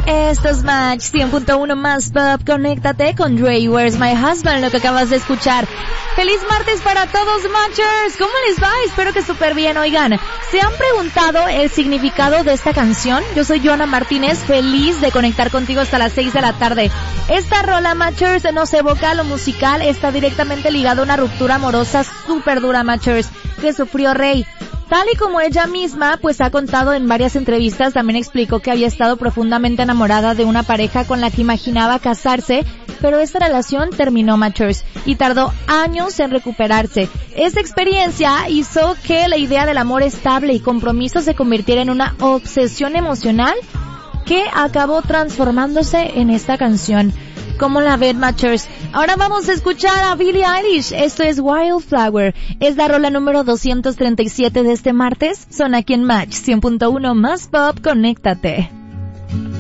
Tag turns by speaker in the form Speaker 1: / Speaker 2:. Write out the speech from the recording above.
Speaker 1: Esto es Match 100.1 más pop. Conéctate con Dre, Where's My Husband, lo que acabas de escuchar. Feliz martes para todos, Matchers. ¿Cómo les va? Espero que súper bien. Oigan, ¿se han preguntado el significado de esta canción? Yo soy Joana Martínez, feliz de conectar contigo hasta las 6 de la tarde. Esta rola, Matchers, nos evoca lo musical, está directamente ligado a una ruptura amorosa súper dura, Matchers, que sufrió Rey. Tal y como ella misma, pues ha contado en varias entrevistas, también explicó que había estado profundamente enamorada de una pareja con la que imaginaba casarse, pero esta relación terminó, Matchers, y tardó años en recuperarse. Esta experiencia hizo que la idea del amor estable y compromiso se convirtiera en una obsesión emocional que acabó transformándose en esta canción. ¿Cómo la ven, Matchers? Ahora vamos a escuchar a Billie Eilish. Esto es Wildflower. Es la rola número 237 de este martes. Son aquí en Match 100.1 más pop. Conéctate.